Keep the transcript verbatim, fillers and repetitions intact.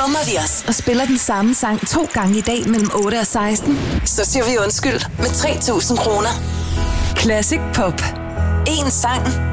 dummer vi os og spiller den samme sang to gange i dag mellem otte og seksten. Så siger vi undskyld med tre tusind kroner. Classic Pop. En sang,